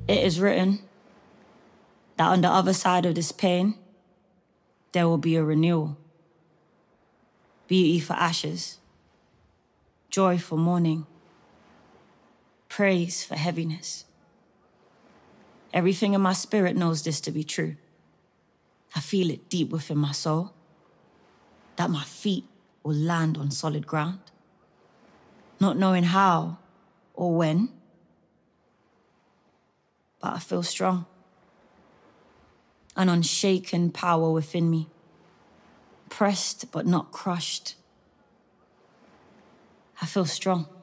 It is written that on the other side of this pain, there will be a renewal. Beauty for ashes, joy for mourning, praise for heaviness. Everything in my spirit knows this to be true. I feel it deep within my soul, that my feet will land on solid ground, not knowing how or when, but I feel strong. An unshaken power within me, pressed but not crushed. I feel strong.